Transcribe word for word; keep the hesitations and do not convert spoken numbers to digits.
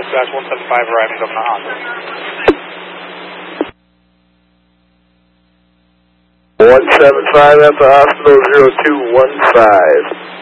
dispatch one seven five arriving up the Honda. one seven five at the hospital, zero two one five.